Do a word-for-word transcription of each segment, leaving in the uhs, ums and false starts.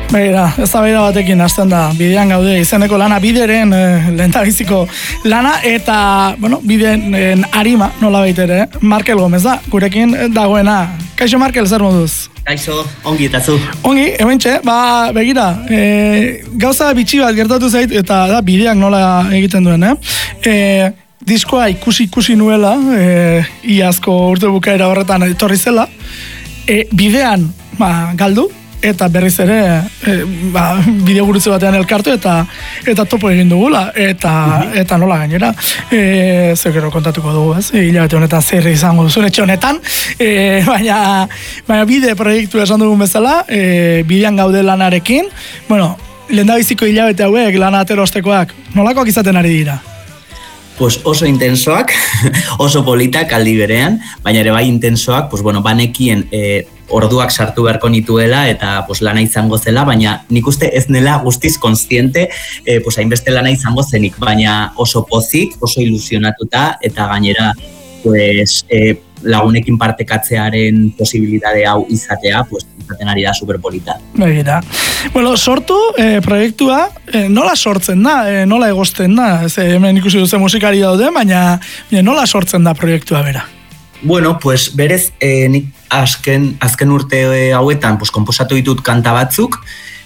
Begira, eztabaida batekin hasten da, bidean gaude izeneko lana, bideren eh, lehendabiziko lana, eta, bueno, bideen arima, nola baitere, Markel Gomez da, gurekin dagoena. Kaixo Markel, zer moduz? Kaixo, ongi eta zu. Ongi, hementxe, ba, begira, e, gauza bitxi bat gertatu zait, eta da, bideak nola egiten duen, eh? E, diskoa ikusi-ikusi nuela, e, iazko urte bukaera horretan etorri zela, e, bidean, ba, galdu, eta berriz ere e, ba, bideo gurutze batean elkartu eta eta topo egin dugula eta mm-hmm. eta nola gainera e, zer gero kontatuko dugu, ez? E, hilabete honetan zer izango duzun etxe honetan, e, baina, baina bide proiektu esan dugun bezala, e, bidean gaude lanarekin, bueno, lehendabiziko hilabete hauek lana aterostekoak, nolakoak izaten ari dira? Pues oso intensoak, oso politak aldi berean, baina ere bai intensoak, pues bueno, banekien e, orduak sartu beharko nituela eta pues lana izango zela, baina nik uste ez nela guztiz kontziente, e, pues hainbeste lana izango zenik, baina oso pozik, oso ilusionatuta eta gainera pues e, lagunekin partekatzearen posibilitate hau izatea, pues izaten ari da superpolita. Begira. Bueno, sortu eh, proiektua, eh, nola sortzen da, eh, nola egosten da, ez, hemen ikusi duze musikari daude, baina eh, nola sortzen da proiektua bera? Bueno, pues berez, eh, nik azken, azken urte hauetan pues, konposatu ditut kanta batzuk,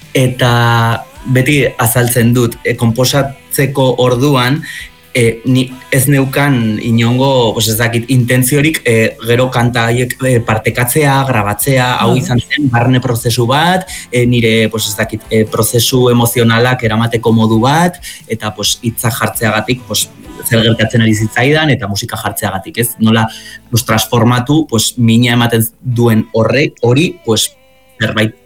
eta beti azaltzen dut, eh, konposatzeko orduan, E, ni ez neukan inongo, pues ez dakit, intentziorik e, gero kanta haiek e, partekatzea, grabatzea, hau izan zen barne prozesu bat, e, nire, pues ez dakit, e, prozesu emozionalak eramateko modu bat, eta pues hitzak jartzeagatik, pues zer gertatzen ari zitzaidan, eta musika jartzeagatik, ez? Nola, pues transformatu, pues mina ematen duen horre, hori, pues zerbait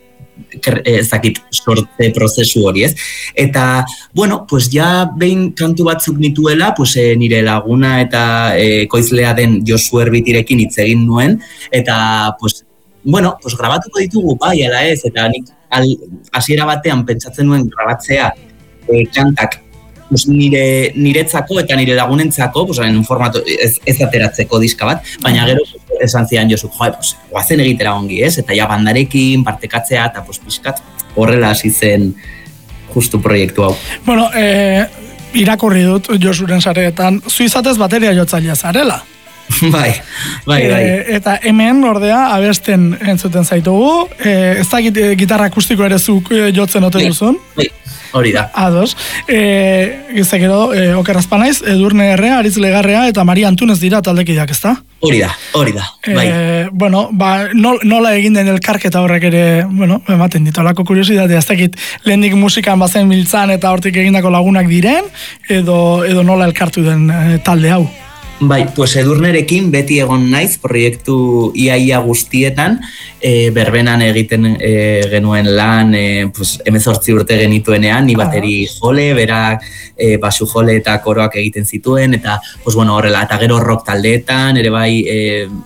ez dakit sorte prozesu hori, ez? Eta, bueno, pues ja behin kantu batzuk nituela, pues e, nire laguna eta e, koizlea den Josu Erbitirekin hitz egin nuen, eta, pues, bueno, pues grabatuko ditugu, bai, ala ez, eta nik hasiera batean pentsatzen nuen grabatzea e, kantak pues, nire, niretzako eta nire lagunentzako, pues, en un formato ez, ez ateratzeko diska bat, baina gero esan zian Josu, joa, pues, guazen egitera ongi, ez? Eta ja bandarekin, partekatzea, eta pues, pixkat horrela hasi zen justu proiektu hau. Bueno, eh, irakurri dut Josuren sareetan, zu izatez bateria jotzailea zarela. bai, bai, bai. E, eta hemen, ordea, abesten entzuten zaitugu, e, ez da gitarra akustiko ere zuk jotzen ote duzun? Bai, hori da. Ados. E, Gizek edo, e, okerazpa naiz, Edurne Errea, Aritz Legarrea eta Maria Antunez dira taldekideak, ez da? Hori da, hori da, bai. E, bueno, ba, nol, nola egin den elkarketa horrek ere, bueno, ematen ditu alako kuriosidatea, ez dakit lehendik musikan bazen miltzan eta hortik egindako lagunak diren, edo, edo nola elkartu den e, talde hau? Bai, pues Edurnerekin beti egon naiz proiektu iaia guztietan, e, berbenan egiten e, genuen lan, e, pues, hemezortzi urte genituenean, ni bateri jole, berak e, basu jole eta koroak egiten zituen, eta pues, bueno, horrela, eta gero rock taldeetan, ere bai e,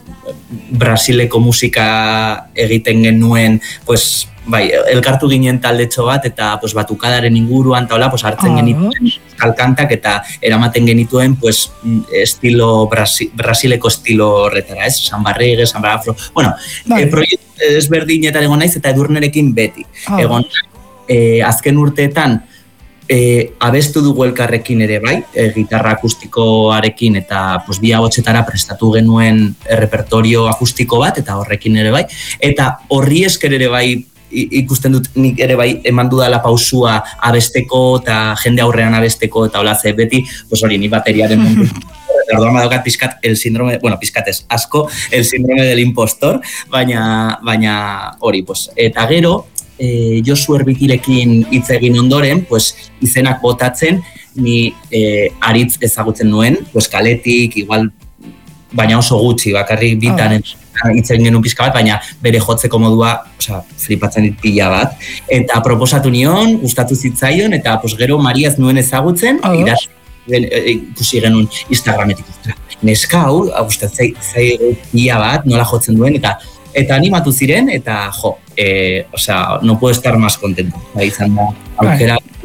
Brasileko musika egiten genuen, pues, bai, elkartu ginen taldetxo bat, eta pues, batukadaren inguruan, eta hola, pues, hartzen genituen kalkantak, eta eramaten genituen pues, estilo, Brasi, Brasileko estilo horretara, ez? Samba reggae, samba afro, bueno, e, proiektu ezberdinetan egon naiz, eta Edurnerekin beti. Ah. Egon, e, azken urteetan, e, abestu dugu elkarrekin ere bai, e, gitarra akustikoarekin, eta pues, bi ahotsetara prestatu genuen repertorio akustiko bat, eta horrekin ere bai, eta horri esker ere bai, ikusten dut nik ere bai eman dudala pausua abesteko eta jende aurrean abesteko eta hola ze beti, pues hori ni bateriaren mundu. Orduan badokat pizkat el síndrome, bueno, pizkates asko, el síndrome del impostor, baina baina hori, pues eta gero eh Josu Erbitirekin hitz egin ondoren, pues izenak botatzen ni eh Aritz ezagutzen nuen, pues kaletik igual baina oso gutxi, bakarrik bitan hitz egin genuen pizka bat, baina bere jotzeko modua, osea, flipatzen dit pila bat. Eta proposatu nion, gustatu zitzaion, eta pues, gero Maria ez nuen ezagutzen, iras, ikusi genuen Instagrametik. Neska hau, gustatzen zai pila bat, nola jotzen duen, eta eta animatu ziren, eta jo, e, osea, no puedo estar más contento. Izan da, aukera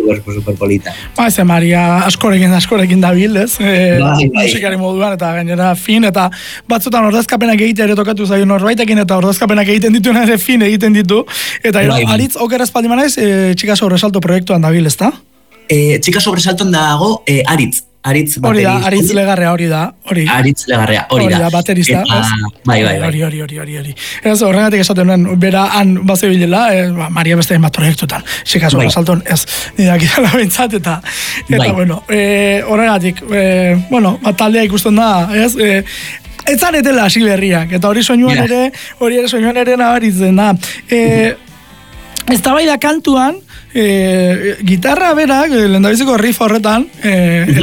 super, super polita. Ba, ez, Maria askorekin, askorekin dabil, ez? E, bai, bai. Musikari moduan, eta gainera fin, eta batzutan ordezkapenak egitea ere tokatu zaio norbaitekin, eta ordezkapenak egiten dituen ere fin egiten ditu. Eta bai, aritz, oker espaldi manaiz, e, Txika Sobresalto proiektuan dabil, ez da? E, Txika Sobresalton dago e, aritz. Aritz hori da, Aritz Legarrea hori da, hori. Aritz Legarrea, hori da. Hori da, baterista. Eta, bai, bai, bai. Hori, hori, hori, hori, hori. Ez horregatik esaten nuen, bera han baze bilela, eh, ba, Maria beste bat proiektutan. Txika Sobresalton, ez, nidak idala bentsat, eta, eta bai. Bueno, eh, horregatik, eh, bueno, bat taldea ikusten da, ez, eh, ez zanetela hasi berriak, eta hori soinuan yeah. ere, hori ere soinuan ere nabaritzen da. Eh, ez da bai da kantuan, E, gitarra berak, lehendabiziko riff horretan, e,